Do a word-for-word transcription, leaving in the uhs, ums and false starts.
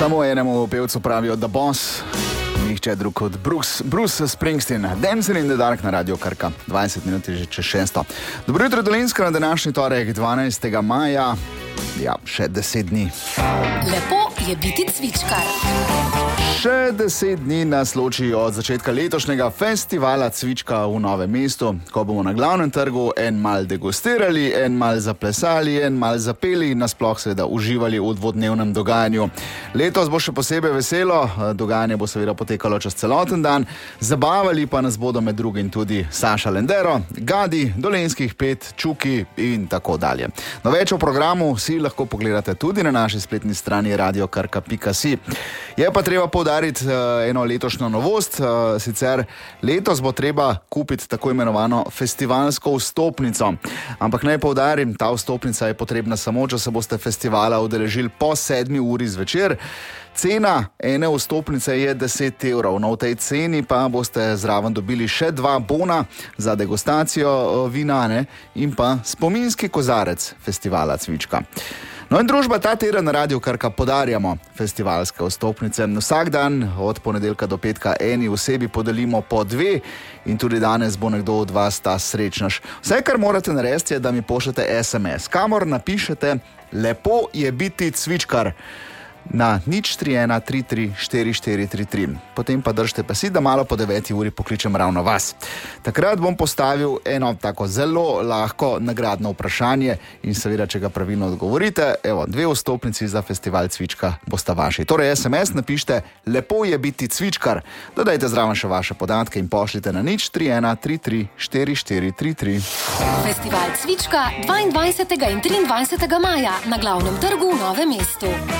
Samo enemu pevcu pravijo The Boss, nihče drug kot Bruce, Bruce Springsteen. Dancing in the Dark na Radio Krka, dvajset minut je že čez šesto. Dobro jutro, Dolenjska, na današnji torek, dvanajstega maja. Ja, še deset dni. Lepo je biti cvičkar. Še deset dni nas loči od začetka letošnjega festivala Cvička v Novem mestu, ko bomo na glavnem trgu en mal degustirali, en mal zaplesali, en mal zapeli in nasploh seveda uživali v dvodnevnem dogajanju. Letos bo še posebej veselo, dogajanje bo seveda potekalo čez celoten dan, zabavali pa nas bodo med drugim tudi Saša Lendero, Gadi, Dolenjskih pet, Čuki in tako dalje. No, več o programu si lahko pogledate tudi na naši spletni strani radio krka pika si. Je pa treba poudariti uh, eno letošnjo novost, uh, sicer letos bo treba kupiti tako imenovano festivalsko vstopnico. Ampak naj poudarim, ta vstopnica je potrebna samo, če se boste festivala udeležili po sedmi uri zvečer. Cena ene vstopnice je deset evrov, no v tej ceni pa boste zraven dobili še dva bona za degustacijo vina, ne, in pa spominski kozarec festivala Cvička. No in družba, ta teden na Radio Krka podarjamo festivalske vstopnice. Vsak dan od ponedeljka do petka eni osebi podelimo po dve in tudi danes bo nekdo od vas ta srečnaš. Vse, kar morate narediti, je, da mi pošljete es em es, kamor napišete lepo je biti cvičkar na nič tri ena tri tri štiri štiri tri tri. Potem pa držite pa si, da malo po deveti uri pokličem ravno vas. Takrat bom postavil eno tako zelo lahko nagradno vprašanje in seveda, če ga pravilno odgovorite, evo, dve vstopnici za festival Cvička bosta vaši. Torej es em es napišite lepo je biti cvičkar, dodajte zraven še vaše podatke in pošljite na nič tri ena tri tri štiri štiri tri tri. Festival Cvička dvaindvajsetega in triindvajsetega maja na glavnem trgu v Novem mestu.